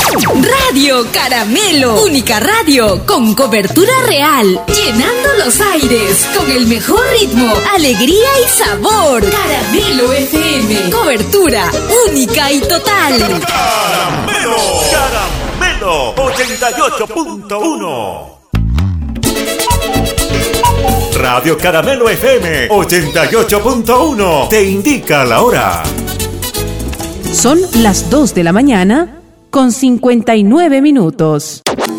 Radio Caramelo, única radio con cobertura real, llenando los aires con el mejor ritmo, alegría y sabor. Caramelo FM, cobertura única y total. Caramelo, Caramelo 88.1. Radio Caramelo FM 88.1 te indica la hora. Son las 2 de la mañana con 59 minutos.